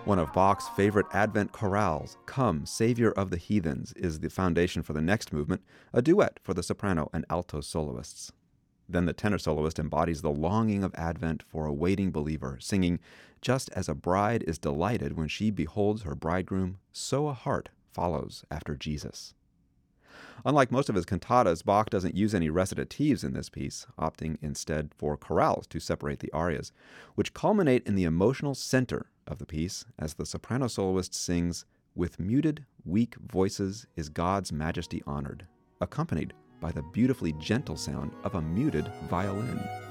One of Bach's favorite Advent chorales, Come, Savior of the Heathens, is the foundation for the next movement, a duet for the soprano and alto soloists. Then the tenor soloist embodies the longing of Advent for a waiting believer, singing, Just as a bride is delighted when she beholds her bridegroom, so a heart follows after Jesus. Unlike most of his cantatas, Bach doesn't use any recitatives in this piece, opting instead for chorales to separate the arias, which culminate in the emotional center of the piece as the soprano soloist sings, With muted, weak voices is God's majesty honored, accompanied by the beautifully gentle sound of a muted violin.